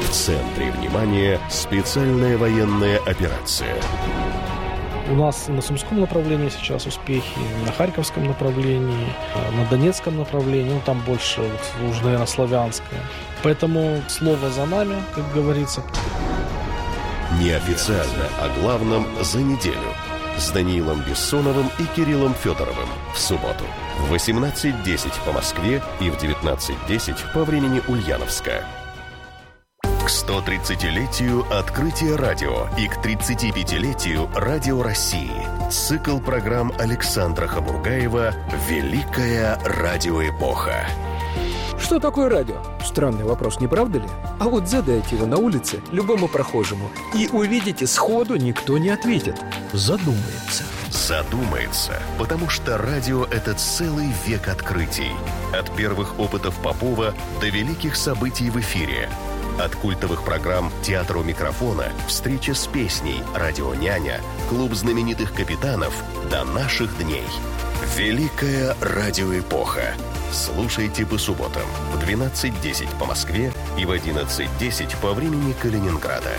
В центре внимания специальная военная операция. У нас на Сумском направлении сейчас успехи, на Харьковском направлении, на Донецком направлении, там больше уже, наверное, славянское. Поэтому слово за нами, как говорится. Неофициально о главном за неделю. С Даниилом Бессоновым и Кириллом Федоровым в субботу в 18:10 по Москве и в 19:10 по времени Ульяновска. К 130-летию открытия радио и к 35-летию Радио России. Цикл программ Александра Хамургаева «Великая радиоэпоха». Что такое радио? Странный вопрос, не правда ли? А вот задайте его на улице любому прохожему, и увидите, сходу никто не ответит. Задумается. Задумается, потому что радио – это целый век открытий. От первых опытов Попова до великих событий в эфире. От культовых программ «Театр у микрофона», «Встреча с песней», «Радионяня», «Клуб знаменитых капитанов» до наших дней. Великая радиоэпоха. Слушайте по субботам в 12:10 по Москве и в 11:10 по времени Калининграда.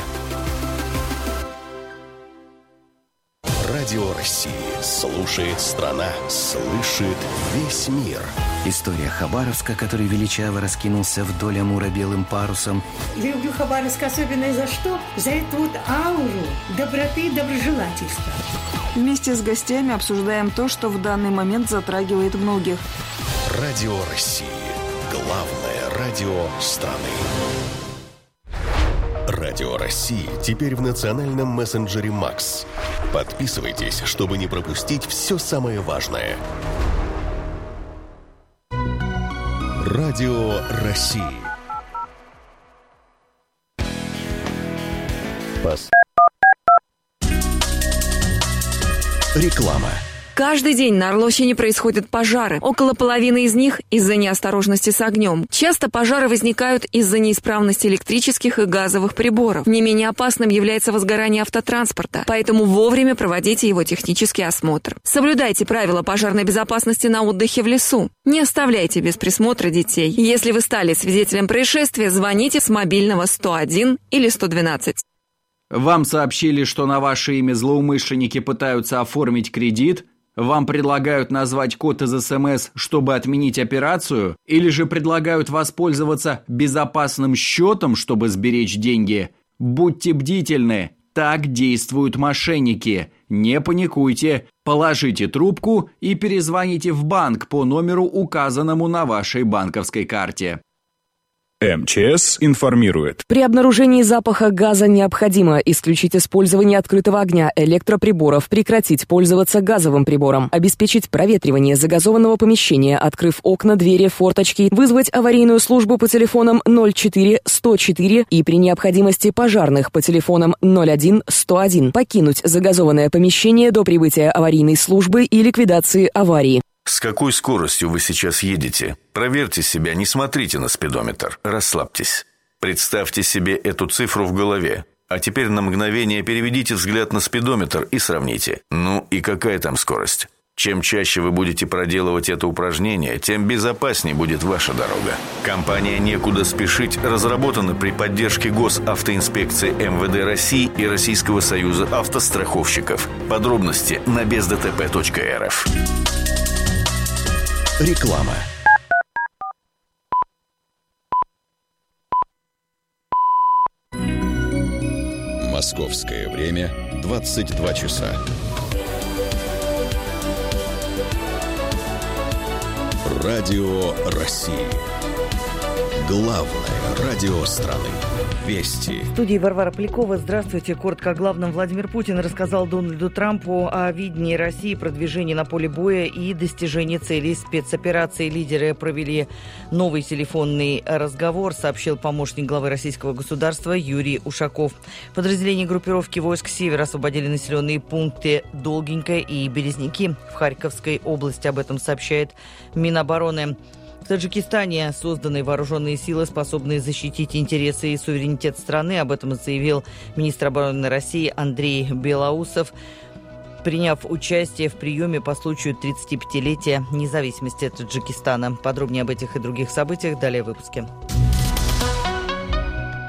Радио России. Слушает страна, слышит весь мир. История Хабаровска, который величаво раскинулся вдоль Амура белым парусом. Люблю Хабаровск особенно за что? За эту вот ауру доброты и доброжелательства. Вместе с гостями обсуждаем то, что в данный момент затрагивает многих. Радио России. Главное радио страны. Радио России теперь в национальном мессенджере Макс. Подписывайтесь, чтобы не пропустить все самое важное. Радио России. Реклама. Каждый день на Орловщине происходят пожары. Около половины из них из-за неосторожности с огнем. Часто пожары возникают из-за неисправности электрических и газовых приборов. Не менее опасным является возгорание автотранспорта, поэтому вовремя проводите его технический осмотр. Соблюдайте правила пожарной безопасности на отдыхе в лесу. Не оставляйте без присмотра детей. Если вы стали свидетелем происшествия, звоните с мобильного 101 или 112. Вам сообщили, что на ваше имя злоумышленники пытаются оформить кредит? Вам предлагают назвать код из СМС, чтобы отменить операцию? Или же предлагают воспользоваться безопасным счетом, чтобы сберечь деньги? Будьте бдительны, так действуют мошенники. Не паникуйте, положите трубку и перезвоните в банк по номеру, указанному на вашей банковской карте. МЧС информирует. При обнаружении запаха газа необходимо исключить использование открытого огня, электроприборов, прекратить пользоваться газовым прибором, обеспечить проветривание загазованного помещения, открыв окна, двери, форточки, вызвать аварийную службу по телефонам 04 104 и при необходимости пожарных по телефонам 01 101, покинуть загазованное помещение до прибытия аварийной службы и ликвидации аварии. С какой скоростью вы сейчас едете? Проверьте себя, не смотрите на спидометр. Расслабьтесь. Представьте себе эту цифру в голове. А теперь на мгновение переведите взгляд на спидометр и сравните. Ну и какая там скорость? Чем чаще вы будете проделывать это упражнение, тем безопаснее будет ваша дорога. Компания «Некуда спешить» разработана при поддержке Госавтоинспекции МВД России и Российского союза автостраховщиков. Подробности на бездтп.рф. Реклама. Московское время 22 часа. Радио России. Главное радио страны. Вести. В студии Варвара Полякова. Здравствуйте. Коротко о главном. Владимир Путин рассказал Дональду Трампу о видении России, продвижении на поле боя и достижении целей спецоперации. Лидеры провели новый телефонный разговор, сообщил помощник главы российского государства Юрий Ушаков. Подразделения группировки войск «Север» освободили населенные пункты Долгенькое и Березники в Харьковской области. Об этом сообщает Минобороны. В Таджикистане созданы вооруженные силы, способные защитить интересы и суверенитет страны. Об этом заявил министр обороны России Андрей Белоусов, приняв участие в приеме по случаю 35-летия независимости Таджикистана. Подробнее об этих и других событиях далее в выпуске.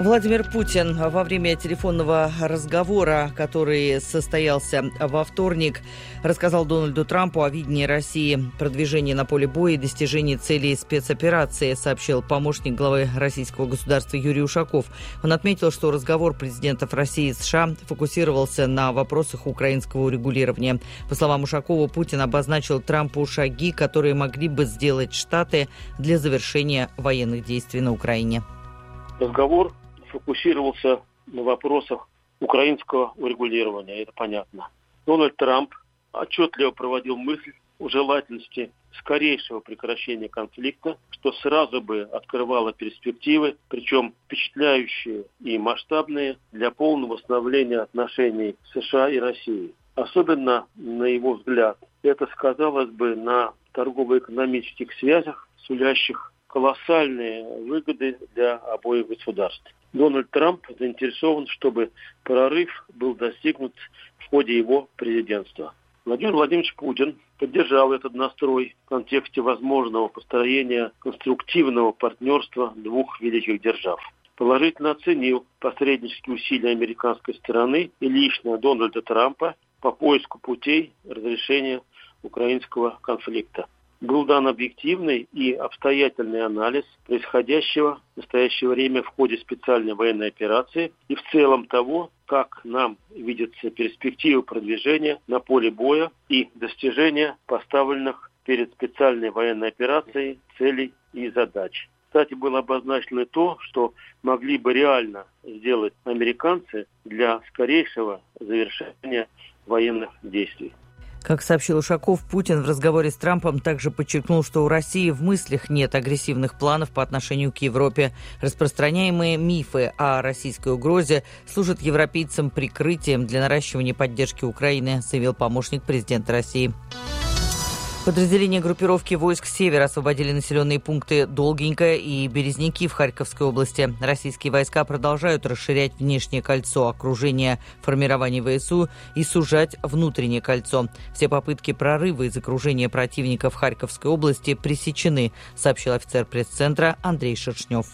Владимир Путин во время телефонного разговора, который состоялся во вторник, рассказал Дональду Трампу о видении России, продвижении на поле боя и достижении целей спецоперации, сообщил помощник главы российского государства Юрий Ушаков. Он отметил, что разговор президентов России и США фокусировался на вопросах украинского урегулирования. По словам Ушакова, Путин обозначил Трампу шаги, которые могли бы сделать Штаты для завершения военных действий на Украине. Разговор фокусировался на вопросах украинского урегулирования, это понятно. Дональд Трамп отчетливо проводил мысль о желательности скорейшего прекращения конфликта, что сразу бы открывало перспективы, причем впечатляющие и масштабные, для полного восстановления отношений США и России. Особенно, на его взгляд, это сказалось бы на торгово-экономических связях, сулящих колоссальные выгоды для обоих государств. Дональд Трамп заинтересован, чтобы прорыв был достигнут в ходе его президентства. Владимир Владимирович Путин поддержал этот настрой в контексте возможного построения конструктивного партнерства двух великих держав. Положительно оценил посреднические усилия американской стороны и лично Дональда Трампа по поиску путей разрешения украинского конфликта. Был дан объективный и обстоятельный анализ происходящего в настоящее время в ходе специальной военной операции и в целом того, как нам видятся перспективы продвижения на поле боя и достижения поставленных перед специальной военной операцией целей и задач. Кстати, было обозначено и то, что могли бы реально сделать американцы для скорейшего завершения военных действий. Как сообщил Ушаков, Путин в разговоре с Трампом также подчеркнул, что у России в мыслях нет агрессивных планов по отношению к Европе. Распространяемые мифы о российской угрозе служат европейцам прикрытием для наращивания поддержки Украины, заявил помощник президента России. Подразделения группировки войск «Север» освободили населенные пункты Долгенькое и Березники в Харьковской области. Российские войска продолжают расширять внешнее кольцо окружения формирований ВСУ и сужать внутреннее кольцо. Все попытки прорыва из окружения противника в Харьковской области пресечены, сообщил офицер пресс-центра Андрей Шершнев.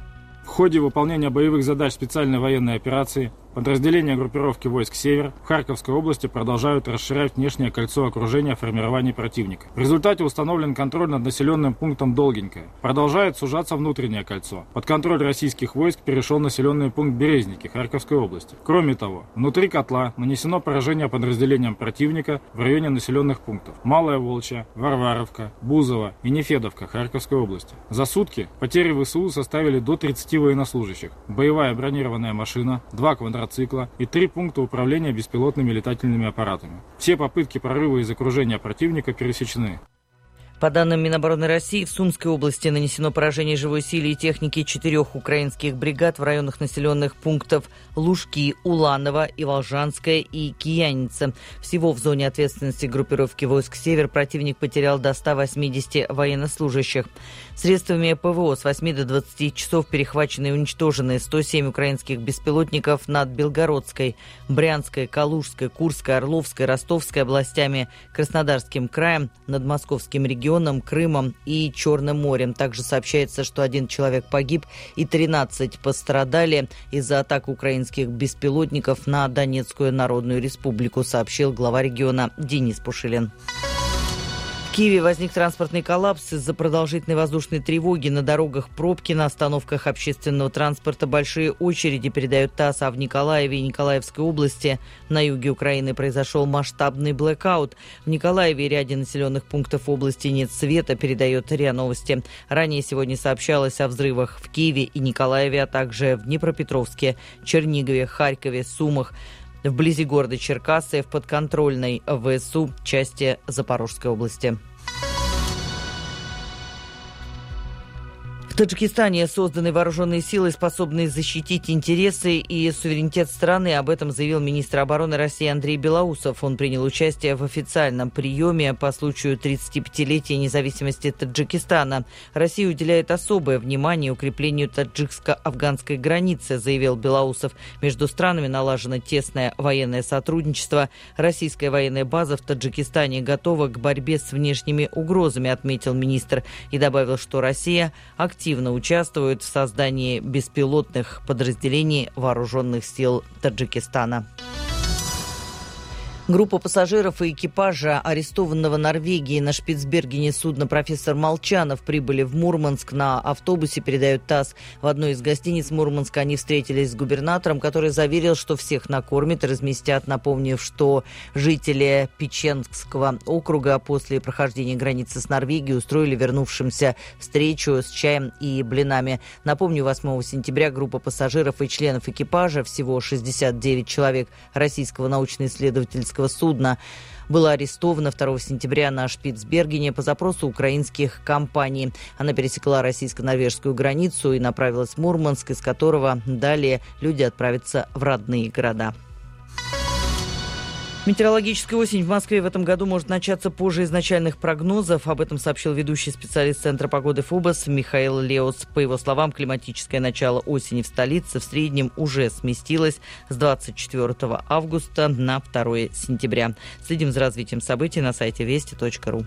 В ходе выполнения боевых задач специальной военной операции подразделения группировки войск «Север» в Харьковской области продолжают расширять внешнее кольцо окружения формирований противника. В результате установлен контроль над населенным пунктом Долгенькое. Продолжает сужаться внутреннее кольцо. Под контроль российских войск перешел населенный пункт Березники Харьковской области. Кроме того, внутри котла нанесено поражение подразделениям противника в районе населенных пунктов Малая Волчья, Варваровка, Бузово и Нефедовка Харьковской области. За сутки потери ВСУ составили до 30 военнослужащих, боевая бронированная машина, 2 квадроцикла и 3 пункта управления беспилотными летательными аппаратами. Все попытки прорыва из окружения противника пересечены. По данным Минобороны России, в Сумской области нанесено поражение живой силе и техники 4 украинских бригад в районах населенных пунктов Лужки, Уланово, Волжанская и Кияница. Всего в зоне ответственности группировки войск «Север» противник потерял до 180 военнослужащих. Средствами ПВО с 8 до 20 часов перехвачены и уничтожены 107 украинских беспилотников над Белгородской, Брянской, Калужской, Курской, Орловской, Ростовской областями, Краснодарским краем, над Московским регионом, Крымом и Черным морем. Также сообщается, что 1 человек погиб и 13 пострадали из-за атак украинских беспилотников на Донецкую Народную Республику, сообщил глава региона Денис Пушилин. В Киеве возник транспортный коллапс из-за продолжительной воздушной тревоги. На дорогах пробки, на остановках общественного транспорта большие очереди, передает ТАСС. А в Николаеве и Николаевской области на юге Украины произошел масштабный блэкаут. В Николаеве и ряде населенных пунктов области нет света, передает РИА Новости. Ранее сегодня сообщалось о взрывах в Киеве и Николаеве, а также в Днепропетровске, Чернигове, Харькове, Сумах, вблизи города Черкассы, в подконтрольной ВСУ части Запорожской области. В Таджикистане созданы вооруженные силы, способные защитить интересы и суверенитет страны. Об этом заявил министр обороны России Андрей Белоусов. Он принял участие в официальном приеме по случаю 35-летия независимости Таджикистана. Россия уделяет особое внимание укреплению таджикско-афганской границы, заявил Белоусов. Между странами налажено тесное военное сотрудничество. Российская военная база в Таджикистане готова к борьбе с внешними угрозами, отметил министр. И добавил, что Россия активно активно участвуют в создании беспилотных подразделений вооруженных сил Таджикистана. Группа пассажиров и экипажа арестованного Норвегией на Шпицбергене судна «Профессор Молчанов» прибыли в Мурманск на автобусе, передает ТАСС. В одной из гостиниц Мурманска они встретились с губернатором, который заверил, что всех накормят и разместят, напомнив, что жители Печенгского округа после прохождения границы с Норвегией устроили вернувшимся встречу с чаем и блинами. Напомню, 8 сентября группа пассажиров и членов экипажа, всего 69 человек, российского научно-исследовательского судна, была арестована 2 сентября на Шпицбергене по запросу украинских компаний. Она пересекла российско-норвежскую границу и направилась в Мурманск, из которого далее люди отправятся в родные города. Метеорологическая осень в Москве в этом году может начаться позже изначальных прогнозов. Об этом сообщил ведущий специалист Центра погоды ФОБОС Михаил Леус. По его словам, климатическое начало осени в столице в среднем уже сместилось с 24 августа на 2 сентября. Следим за развитием событий на сайте вести.ру.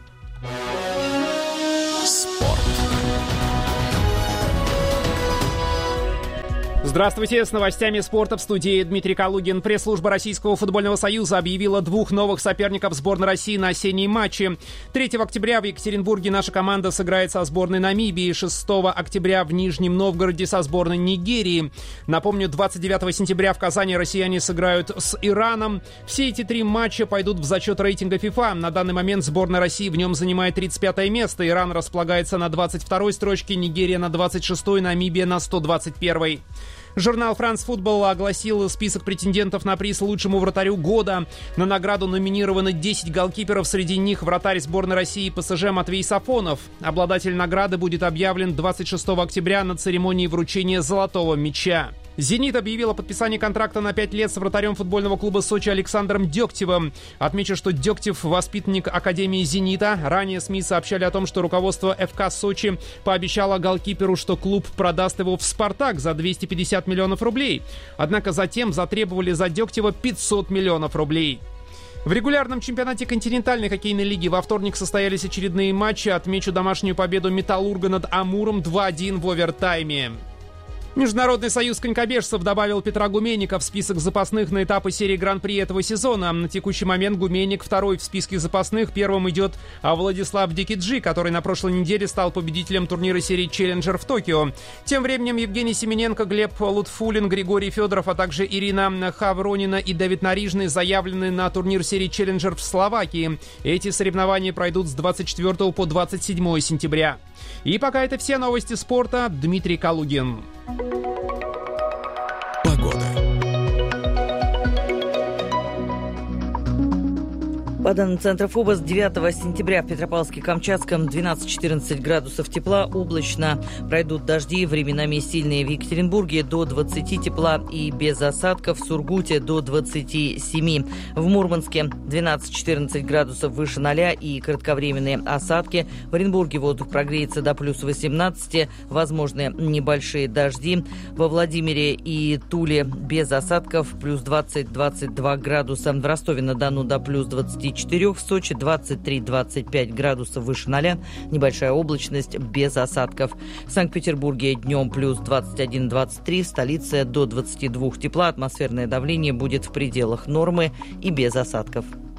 Здравствуйте, с новостями спорта в студии Дмитрий Калугин. Пресс-служба Российского футбольного союза объявила 2 новых соперников сборной России на осенние матчи. 3 октября в Екатеринбурге наша команда сыграет со сборной Намибии, 6 октября в Нижнем Новгороде со сборной Нигерии. Напомню, 29 сентября в Казани россияне сыграют с Ираном. Все эти 3 матча пойдут в зачет рейтинга FIFA. На данный момент сборная России в нем занимает 35 место. Иран располагается на 22-й строчке, Нигерия на 26-й, Намибия на 121-й. Журнал «France Football» огласил список претендентов на приз лучшему вратарю года. На награду номинированы 10 голкиперов, среди них вратарь сборной России ПСЖ Матвей Сафонов. Обладатель награды будет объявлен 26 октября на церемонии вручения «Золотого мяча». «Зенит» объявил о подписании контракта на 5 лет с вратарем футбольного клуба «Сочи» Александром Дегтевым. Отмечу, что Дегтев – воспитанник Академии «Зенита». Ранее СМИ сообщали о том, что руководство ФК «Сочи» пообещало голкиперу, что клуб продаст его в «Спартак» за 250 миллионов рублей. Однако затем затребовали за Дегтева 500 миллионов рублей. В регулярном чемпионате континентальной хоккейной лиги во вторник состоялись очередные матчи. Отмечу домашнюю победу «Металлурга» над «Амуром» 2-1 в овертайме. Международный союз конькобежцев добавил Петра Гуменника в список запасных на этапы серии Гран-при этого сезона. На текущий момент Гуменник второй в списке запасных. Первым идет Владислав Дикиджи, который на прошлой неделе стал победителем турнира серии «Челленджер» в Токио. Тем временем Евгений Семененко, Глеб Лутфулин, Григорий Федоров, а также Ирина Хавронина и Давид Нарижный заявлены на турнир серии «Челленджер» в Словакии. Эти соревнования пройдут с 24 по 27 сентября. И пока это все новости спорта. Дмитрий Калугин. По данным Центра ФОБОС, 9 сентября в Петропавловске-Камчатском 12-14 градусов тепла, облачно, пройдут дожди, временами сильные в Екатеринбурге до 20 тепла и без осадков, в Сургуте до 27, в Мурманске 12-14 градусов выше 0 и кратковременные осадки, в Оренбурге воздух прогреется до плюс 18, возможны небольшие дожди, во Владимире и Туле без осадков плюс 20-22 градуса, в Ростове-на-Дону до плюс 24, в Сочи 23-25 градусов выше 0, небольшая облачность без осадков. В Санкт-Петербурге днем плюс 21-23, в столице до 22 тепла, атмосферное давление будет в пределах нормы и без осадков.